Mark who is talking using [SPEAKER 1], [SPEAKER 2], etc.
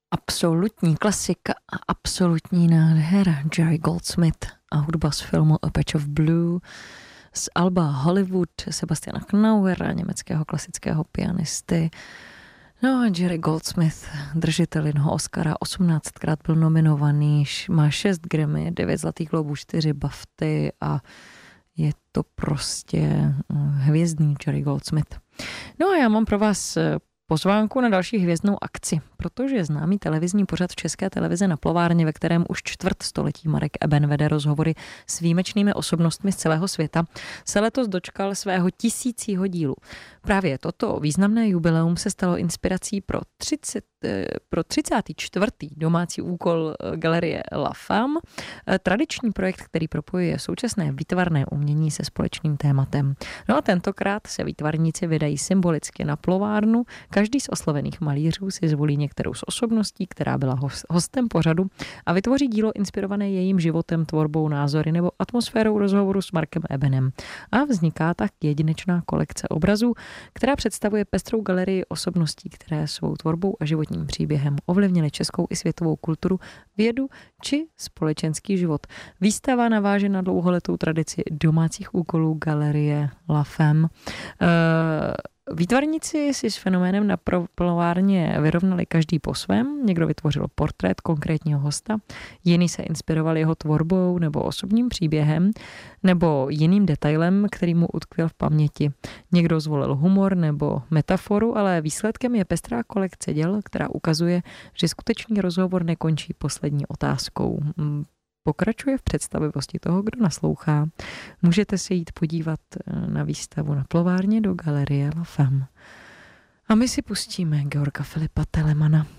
[SPEAKER 1] Absolutní klasika a absolutní nádhera. Jerry Goldsmith a hudba z filmu A Patch of Blue z alba Hollywood Sebastiana Knauera, německého klasického pianisty. No a Jerry Goldsmith, držitel jednoho Oscara, 18krát byl nominovaný, má 6 Grammy, 9 Zlatých globů, 4 BAFTY a je to prostě hvězdný Jerry Goldsmith. No a já mám pro vás pozvánku na další hvězdnou akci, protože známý televizní pořad České televize Na plovárně, ve kterém už čtvrtstoletí Marek Eben vede rozhovory s výjimečnými osobnostmi z celého světa, se letos dočkal svého 1000. dílu. Právě toto významné jubileum se stalo inspirací pro 34. domácí úkol galerie La Femme, tradiční projekt, který propojuje současné výtvarné umění se společným tématem. No a tentokrát se výtvarníci vydají symbolicky na plovárnu. Každý z oslovených malířů si zvolí některou z osobností, která byla hostem pořadu a vytvoří dílo inspirované jejím životem, tvorbou, názory nebo atmosférou rozhovoru s Markem Ebenem. A vzniká tak jedinečná kolekce obrazů, která představuje pestrou galerii osobností, které svou tvorbou a životním příběhem ovlivnily českou i světovou kulturu, vědu či společenský život. Výstava naváže na dlouholetou tradici domácích úkolů galerie La Femme. Výtvarníci si s fenoménem na plovárně vyrovnali každý po svém. Někdo vytvořil portrét konkrétního hosta, jiný se inspiroval jeho tvorbou nebo osobním příběhem, nebo jiným detailem, který mu utkvěl v paměti. Někdo zvolil humor nebo metaforu, ale výsledkem je pestrá kolekce děl, která ukazuje, že skutečný rozhovor nekončí poslední otázkou. Pokračuje v představivosti toho, kdo naslouchá. Můžete se jít podívat na výstavu Na plovárně do galerie La Femme. A my si pustíme Georga Filipa Telemana.